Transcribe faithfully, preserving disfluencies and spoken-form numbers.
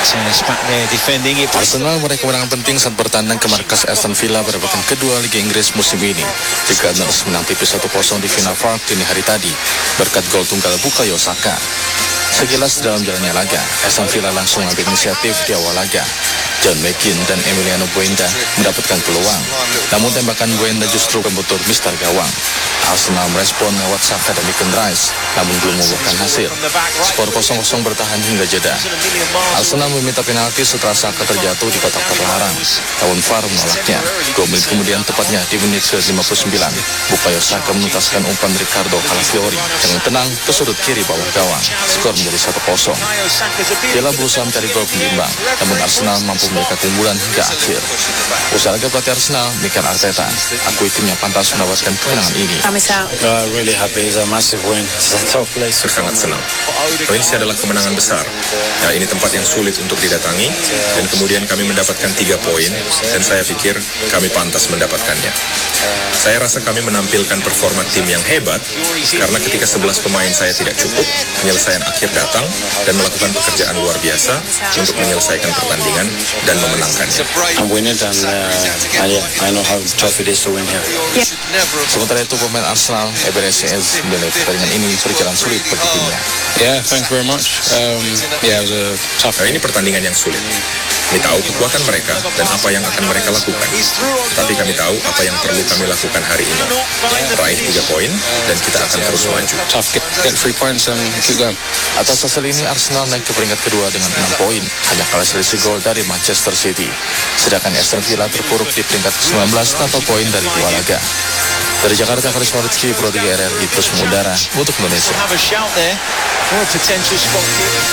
Arsenal meraih kemenangan penting saat bertandang ke markas Aston Villa pada pekan kedua Liga Inggris musim ini. The Gunners menang tipis satu kosong di Villa Park dini hari tadi berkat gol tunggal Bukayo Saka. Sekilas dalam jalannya laga, Aston Villa langsung ambil inisiatif di awal laga. John McGinn dan Emiliano Buenda mendapatkan peluang, namun tembakan Buenda justru membentur mister gawang. Arsenal merespon lewat Saka dan Declan Rice, namun belum membuahkan hasil. Skor kosong kosong bertahan hingga jeda. Arsenal meminta penalti setelah Saka terjatuh di kotak terlarang, namun V A R menolaknya. Dua menit kemudian, tepatnya di menit ke lima puluh sembilan, Bukayo Saka menuntaskan umpan Ricardo Calafiori dengan tenang ke sudut kiri bawah gawang. Skor menjadi satu kosong. Villa berusaha mencari gol penyimbang, namun Arsenal mampu memberikan keunggulan hingga akhir. Usaha laga pelatih Arsenal, Mikel Arteta, akui timnya pantas mendapatkan kemenangan ini. Uh, really happy. It's a massive win. It's a tough place. Sangat senang. Ini adalah kemenangan besar. Nah, ini tempat yang sulit untuk didatangi, dan kemudian kami mendapatkan tiga poin, dan saya pikir kami pantas mendapatkannya. Saya rasa kami menampilkan performa tim yang hebat, karena ketika sebelas pemain saya tidak cukup, penyelesaian akhir datang dan melakukan pekerjaan luar biasa untuk menyelesaikan pertandingan dan memenangkannya. I'm winning, and uh, I, yeah, I know how tough it is to win here. Sementara itu, pemain Arsenal, Eberechieze, menilai pertandingan ini berjalan sulit bagi timnya. Yeah, thank you very much. Um, yeah, it was a tough. Nah, ini pertandingan yang sulit. Kami tahu kekuatan mereka dan apa yang akan mereka lakukan. Tapi kami tahu apa yang perlu kami lakukan hari ini. Raih tiga poin dan kita akan terus maju. Tough. Get, get three points and keep going. Atas hasil ini, Arsenal naik ke peringkat kedua dengan enam poin, hanya kalah selisih gol dari Manchester City. Sedangkan Aston Villa terpuruk di peringkat ke sembilan belas tanpa poin dari dua laga. Dari Jakarta, Karisma Rizky, Pro tiga R R I terus mengudara untuk Indonesia.